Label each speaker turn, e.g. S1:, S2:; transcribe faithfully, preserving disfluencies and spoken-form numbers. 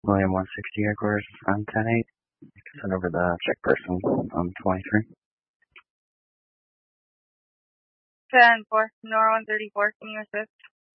S1: William one sixty headquarters on ten eight. Send over the check person on twenty-three.
S2: ten four, Nora one thirty-four, can you assist?